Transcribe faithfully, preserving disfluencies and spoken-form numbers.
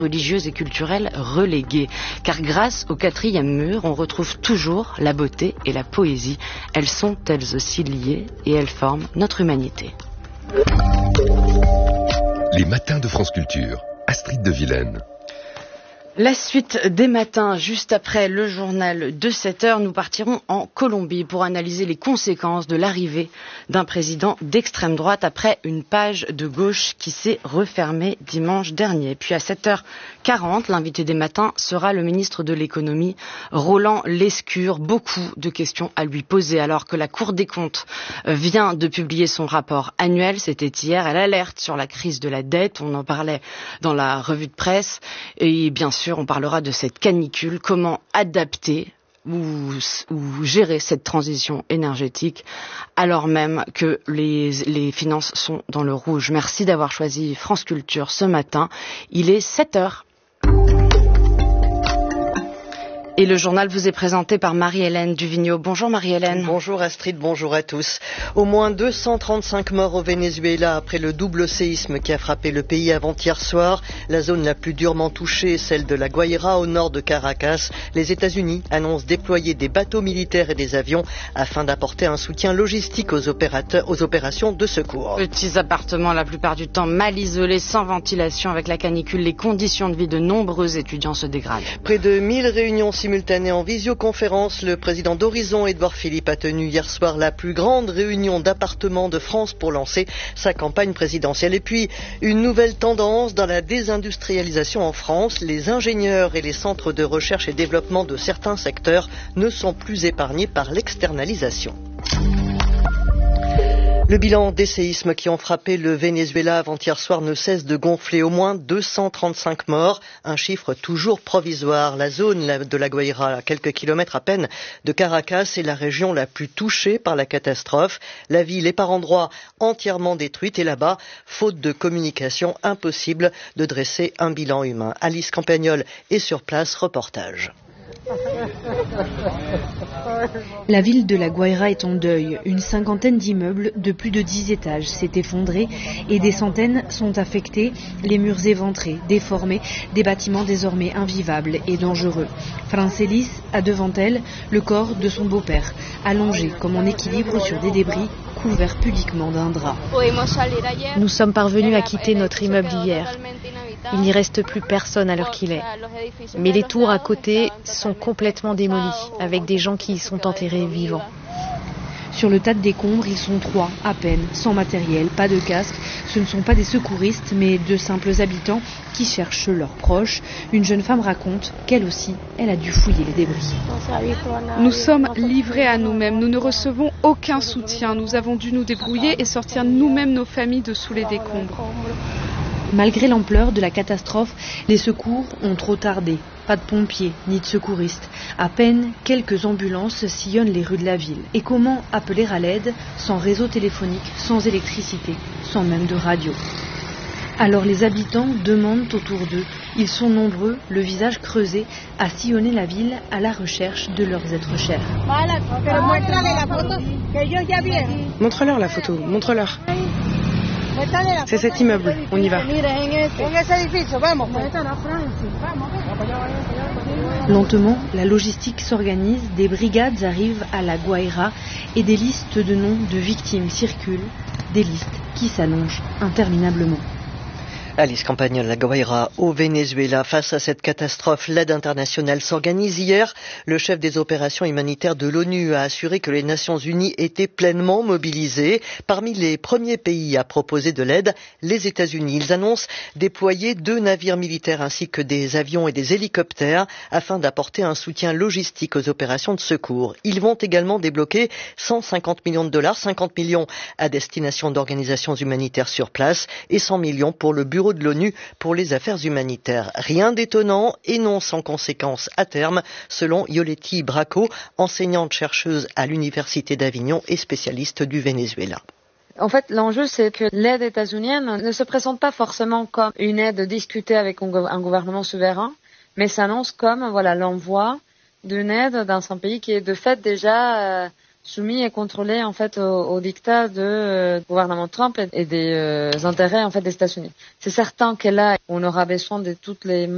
religieuse et culturelle reléguée. Car grâce au quatrième mur, on retrouve toujours la beauté et la poésie. Elles sont elles aussi liées et elles forment notre humanité. Les matins de France Culture. Astrid de Vilaine. La suite des matins, juste après le journal de sept heures, nous partirons en Colombie pour analyser les conséquences de l'arrivée d'un président d'extrême droite après une page de gauche qui s'est refermée dimanche dernier. Puis à sept heures quarante, l'invité des matins sera le ministre de l'économie, Roland Lescure. Beaucoup de questions à lui poser alors que la Cour des comptes vient de publier son rapport annuel. C'était hier. Elle alerte sur la crise de la dette. On en parlait dans la revue de presse. Et bien sûr, on parlera de cette canicule, comment adapter ou, ou gérer cette transition énergétique alors même que les, les finances sont dans le rouge. Merci d'avoir choisi France Culture ce matin. Il est sept heures. Et le journal vous est présenté par Marie-Hélène Duvigneau. Bonjour Marie-Hélène. Bonjour Astrid, bonjour à tous. Au moins deux cent trente-cinq morts au Venezuela après le double séisme qui a frappé le pays avant-hier soir. La zone la plus durement touchée est celle de La Guaira au nord de Caracas. Les États-Unis annoncent déployer des bateaux militaires et des avions afin d'apporter un soutien logistique aux, opérateurs, aux opérations de secours. Petits appartements la plupart du temps mal isolés, sans ventilation. Avec la canicule, les conditions de vie de nombreux étudiants se dégradent. Près de mille réunions simultanée en visioconférence, le président d'Horizon, Édouard Philippe, a tenu hier soir la plus grande réunion d'appartements de France pour lancer sa campagne présidentielle. Et puis, une nouvelle tendance dans la désindustrialisation en France. Les ingénieurs et les centres de recherche et développement de certains secteurs ne sont plus épargnés par l'externalisation. Le bilan des séismes qui ont frappé le Venezuela avant-hier soir ne cesse de gonfler. Au moins deux cent trente-cinq morts, un chiffre toujours provisoire. La zone de La Guaira, à quelques kilomètres à peine de Caracas, est la région la plus touchée par la catastrophe. La ville est par endroits entièrement détruite et là-bas, faute de communication, impossible de dresser un bilan humain. Alice Campagnol est sur place, reportage. La ville de La Guaira est en deuil. Une cinquantaine d'immeubles de plus de dix étages s'est effondré et des centaines sont affectés, les murs éventrés, déformés, des bâtiments désormais invivables et dangereux. Francelis a devant elle le corps de son beau-père, allongé comme en équilibre sur des débris, couvert pudiquement d'un drap. Nous sommes parvenus à quitter notre immeuble hier. Il n'y reste plus personne à l'heure qu'il est. Mais les tours à côté sont complètement démolies, avec des gens qui y sont enterrés vivants. Sur le tas de décombres, ils sont trois, à peine, sans matériel, pas de casque. Ce ne sont pas des secouristes, mais de simples habitants qui cherchent leurs proches. Une jeune femme raconte qu'elle aussi, elle a dû fouiller les débris. Nous sommes livrés à nous-mêmes. Nous ne recevons aucun soutien. Nous avons dû nous débrouiller et sortir nous-mêmes nos familles de sous les décombres. Malgré l'ampleur de la catastrophe, les secours ont trop tardé. Pas de pompiers, ni de secouristes. À peine quelques ambulances sillonnent les rues de la ville. Et comment appeler à l'aide sans réseau téléphonique, sans électricité, sans même de radio? Alors les habitants demandent autour d'eux. Ils sont nombreux, le visage creusé, à sillonner la ville à la recherche de leurs êtres chers. Montre-leur la photo, montre-leur. C'est cet immeuble, on y va. Lentement, la logistique s'organise, des brigades arrivent à La Guaira et des listes de noms de victimes circulent, des listes qui s'allongent interminablement. Alice Campagnol, La Guaira, au Venezuela. Face à cette catastrophe, l'aide internationale s'organise. Hier, le chef des opérations humanitaires de l'ONU a assuré que les Nations Unies étaient pleinement mobilisées. Parmi les premiers pays à proposer de l'aide, les États-Unis. Ils annoncent déployer deux navires militaires ainsi que des avions et des hélicoptères afin d'apporter un soutien logistique aux opérations de secours. Ils vont également débloquer cent cinquante millions de dollars, cinquante millions à destination d'organisations humanitaires sur place et cent millions pour le bureau de l'ONU pour les affaires humanitaires. Rien d'étonnant et non sans conséquences à terme, selon Yoletti Bracco, enseignante-chercheuse à l'Université d'Avignon et spécialiste du Venezuela. En fait, l'enjeu, c'est que l'aide états-unienne ne se présente pas forcément comme une aide discutée avec un gouvernement souverain, mais s'annonce comme voilà l'envoi d'une aide dans un pays qui est de fait déjà euh, soumis et contrôlé en fait au, au dictat du euh, gouvernement Trump et, et des euh, intérêts en fait des États-Unis. C'est certain que là, on aura besoin de toutes les